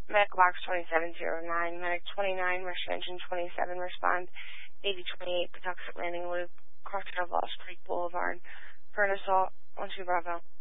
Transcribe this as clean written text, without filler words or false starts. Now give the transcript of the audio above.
Medical box 2709, medic 29, rescue engine 27, respond 8028, Patuxent Landing Loop, crossing of Lost Creek Boulevard, for an assault, 12 Bravo.